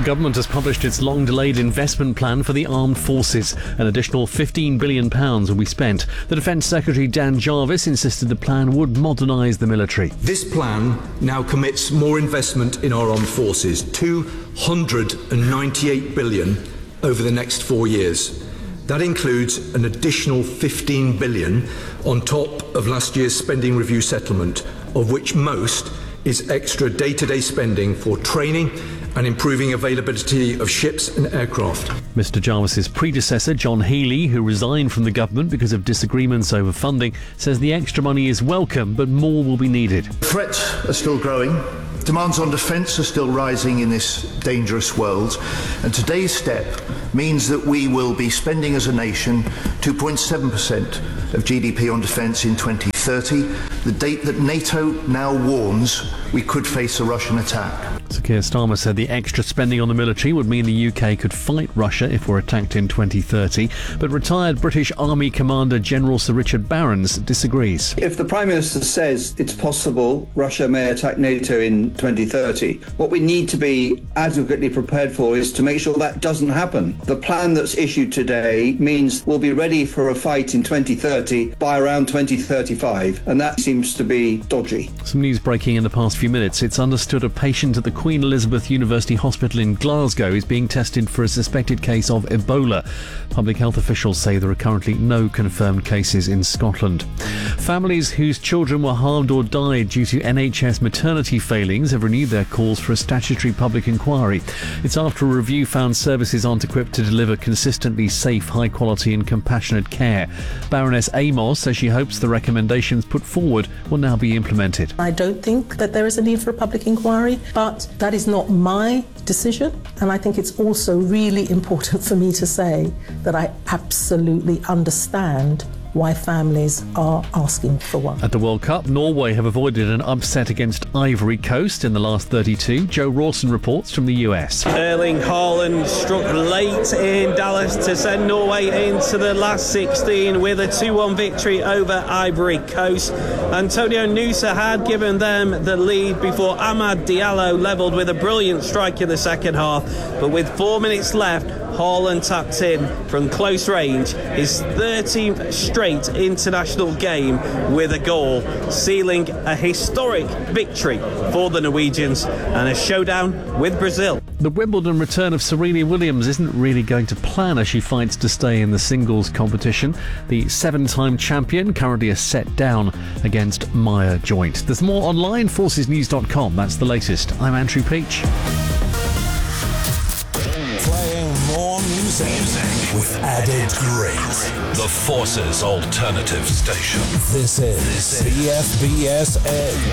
government has published its long-delayed investment plan for the armed forces. An additional £15 billion will be spent. The Defence Secretary Dan Jarvis insisted the plan would modernise the military. This plan now commits more investment in our armed forces, £298 billion over the next 4 years. That includes an additional £15 billion on top of last year's spending review settlement, of which most is extra day-to-day spending for training and improving availability of ships and aircraft. Mr Jarvis's predecessor, John Healey, who resigned from the government because of disagreements over funding, says the extra money is welcome, but more will be needed. Threats are still growing. Demands on defence are still rising in this dangerous world, and today's step means that we will be spending as a nation 2.7% of GDP on defence in 2030, the date that NATO now warns we could face a Russian attack. Sir Keir Starmer said the extra spending on the military would mean the UK could fight Russia if we're attacked in 2030, but retired British Army Commander General Sir Richard Barrons disagrees. If the Prime Minister says it's possible Russia may attack NATO in 2030, what we need to be adequately prepared for is to make sure that doesn't happen. The plan that's issued today means we'll be ready for a fight in 2030 by around 2035, and that seems to be dodgy. Some news breaking in the past few minutes. It's understood a patient at the Queen Elizabeth University Hospital in Glasgow is being tested for a suspected case of Ebola. Public health officials say there are currently no confirmed cases in Scotland. Families whose children were harmed or died due to NHS maternity failings have renewed their calls for a statutory public inquiry. It's after a review found services aren't equipped to deliver consistently safe, high quality and compassionate care. Baroness Amos says she hopes the recommendations put forward will now be implemented. I don't think that there is a need for a public inquiry, but that is not my decision, and I think it's also really important for me to say that I absolutely understand why families are asking for one. At the World Cup, Norway have avoided an upset against Ivory Coast in the last 32. Joe Rawson reports from the US. Erling Haaland struck late in Dallas to send Norway into the last 16 with a 2-1 victory over Ivory Coast. Antonio Nusa had given them the lead before Amad Diallo levelled with a brilliant strike in the second half, but with 4 minutes left, Haaland tapped in from close range his 13th straight international game with a goal, sealing a historic victory for the Norwegians and a showdown with Brazil. The Wimbledon return of Serena Williams isn't really going to plan as she fights to stay in the singles competition. The 7-time champion currently a set down against Maya Joint. There's more online, forcesnews.com. That's the latest. I'm Andrew Peach. With added grace. The Forces Alternative Station. This is CFBS Edge.